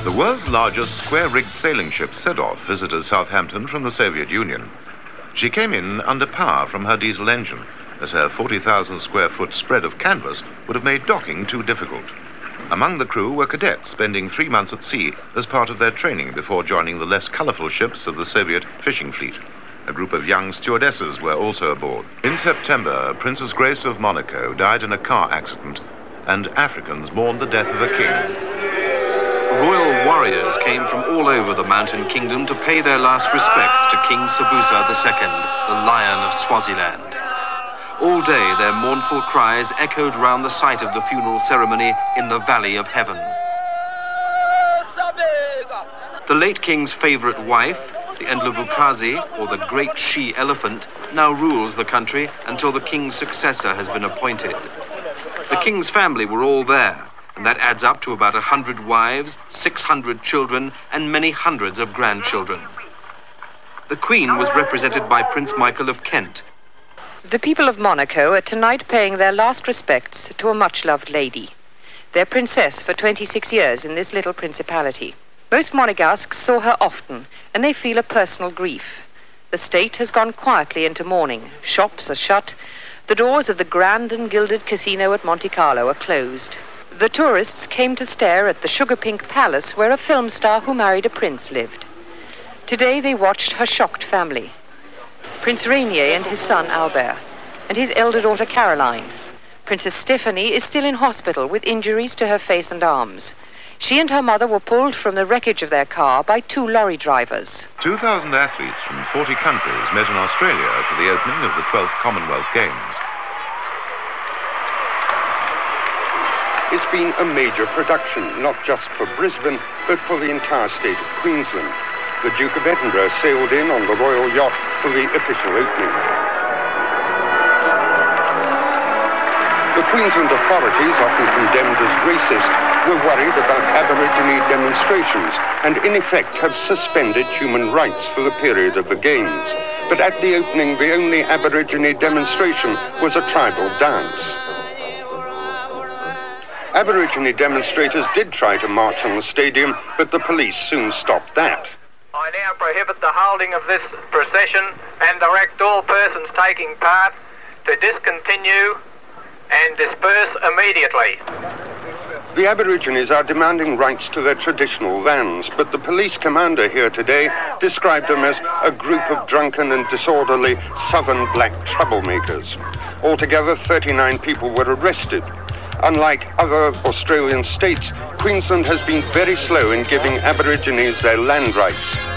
The world's largest square-rigged sailing ship, Sedov, visited Southampton from the Soviet Union. She came in under power from her diesel engine, as her 40,000 square foot spread of canvas would have made docking too difficult. Among the crew were cadets spending 3 months at sea as part of their training before joining the less colourful ships of the Soviet fishing fleet. A group of young stewardesses were also aboard. In September, Princess Grace of Monaco died in a car accident, and Africans mourned the death of a king. Royal warriors came from all over the mountain kingdom to pay their last respects to King Sobhuza II, the Lion of Swaziland. All day their mournful cries echoed round the site of the funeral ceremony in the Valley of Heaven. The late king's favourite wife, the Ndlovukazi, or the Great She-Elephant, now rules the country until the king's successor has been appointed. The king's family were all there, and that adds up to about 100 wives, 600 children, and many hundreds of grandchildren. The Queen was represented by Prince Michael of Kent. The people of Monaco are tonight paying their last respects to a much-loved lady. They're princess for 26 years in this little principality. Most Monegasques saw her often, and they feel a personal grief. The state has gone quietly into mourning. Shops are shut. The doors of the grand and gilded casino at Monte Carlo are closed. The tourists came to stare at the Sugar Pink Palace where a film star who married a prince lived. Today they watched her shocked family. Prince Rainier and his son Albert, and his elder daughter Caroline. Princess Stephanie is still in hospital with injuries to her face and arms. She and her mother were pulled from the wreckage of their car by 2 lorry drivers. 2,000 athletes from 40 countries met in Australia for the opening of the 12th Commonwealth Games. It's been a major production, not just for Brisbane, but for the entire state of Queensland. The Duke of Edinburgh sailed in on the royal yacht for the official opening. The Queensland authorities, often condemned as racist, were worried about Aborigine demonstrations and in effect have suspended human rights for the period of the Games. But at the opening, the only Aborigine demonstration was a tribal dance. Aborigine demonstrators did try to march on the stadium, but the police soon stopped that. I now prohibit the holding of this procession and direct all persons taking part to discontinue and disperse immediately. The Aborigines are demanding rights to their traditional lands, but the police commander here today described them as a group of drunken and disorderly southern black troublemakers. Altogether, 39 people were arrested. Unlike other Australian states, Queensland has been very slow in giving Aborigines their land rights.